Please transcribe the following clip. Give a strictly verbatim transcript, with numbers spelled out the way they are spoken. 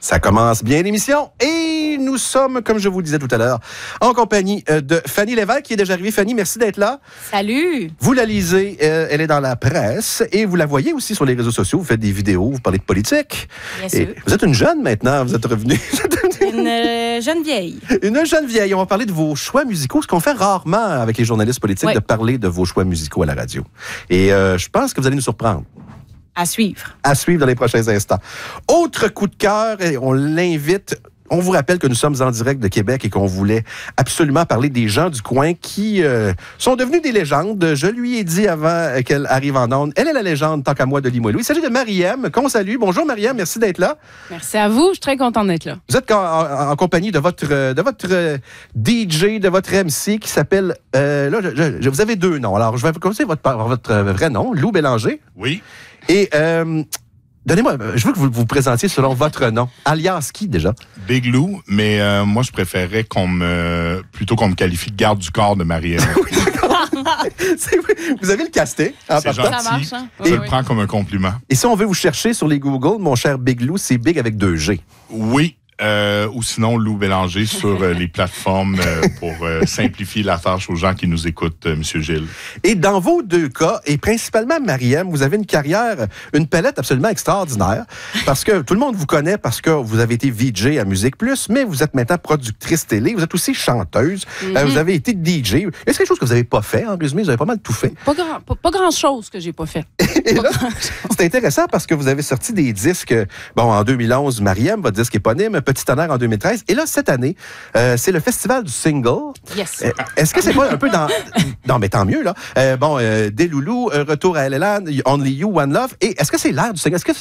Ça commence bien l'émission et nous sommes, comme je vous le disais tout à l'heure, en compagnie de Fanny Lévesque qui est déjà arrivée. Fanny, merci d'être là. Salut! Vous la lisez, euh, elle est dans la presse et vous la voyez aussi sur les réseaux sociaux. Vous faites des vidéos, vous parlez de politique. Bien et sûr. Vous êtes une jeune maintenant, vous êtes revenue. Une euh, jeune vieille. Une jeune vieille. On va parler de vos choix musicaux, ce qu'on fait rarement avec les journalistes politiques, oui. de parler de vos choix musicaux à la radio. Et euh, je pense que vous allez nous surprendre. À suivre. À suivre dans les prochains instants. Autre coup de cœur, et on l'invite. On vous rappelle que nous sommes en direct de Québec et qu'on voulait absolument parler des gens du coin qui euh, sont devenus des légendes. Je lui ai dit avant qu'elle arrive en ondes. Elle est la légende, tant qu'à moi, de Limoilou. Il s'agit de Marie-Ème, qu'on salue. Bonjour Marie-Ème, merci d'être là. Merci à vous, je suis très contente d'être là. Vous êtes en, en, en compagnie de votre, de votre euh, D J, de votre M C qui s'appelle... Euh, là, je, je, vous avez deux noms. Alors, je vais commencer votre, votre vrai nom, Lou Bélanger. Oui. Et... Euh, Donnez-moi, je veux que vous vous présentiez selon votre nom. Alias qui, déjà? Big Lou, mais euh, moi, je préférais qu'on me... plutôt qu'on me qualifie de garde du corps de Marie-Ème. Oui, d'accord. Vous avez le casting. En C'est partant. gentil. Ça marche, hein? Je Oui, le oui. prends comme un compliment. Et si on veut vous chercher sur les Google, mon cher Big Lou, c'est Big avec deux G. Oui. Euh, ou sinon, Lou Bélanger sur euh, les plateformes euh, pour euh, simplifier la tâche aux gens qui nous écoutent, euh, M. Gilles. Et dans vos deux cas, et principalement Marie-Ème, vous avez une carrière, une palette absolument extraordinaire, parce que tout le monde vous connaît parce que vous avez été V J à Musique Plus, mais vous êtes maintenant productrice télé, vous êtes aussi chanteuse, Mm-hmm. euh, vous avez été D J. Est-ce quelque chose que vous n'avez pas fait, en résumé? Vous avez pas mal tout fait. Pas grand, pas, pas grand chose que j'ai pas fait. Et là, c'est intéressant parce que vous avez sorti des disques, bon, en deux mille onze, Marie-Ème, votre disque éponyme, Petit Tonnerre en deux mille treize. Et là, cette année, euh, c'est le festival du single. Yes. Euh, Est-ce que c'est pas un peu dans... Non, mais tant mieux, là. Euh, bon, euh, Des Loulous, euh, Retour à L L A, Only You, One Love. Et est-ce que c'est l'ère du single? Est-ce que